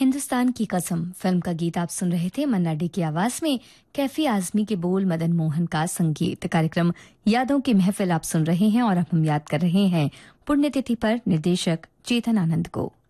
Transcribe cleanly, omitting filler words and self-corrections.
हिंदुस्तान की कसम फिल्म का गीत आप सुन रहे थे मन्ना डे की आवाज में। कैफी आजमी के बोल, मदन मोहन का संगीत। कार्यक्रम यादों की महफिल आप सुन रहे हैं और अब हम याद कर रहे हैं पुण्यतिथि पर निर्देशक चेतन आनंद को।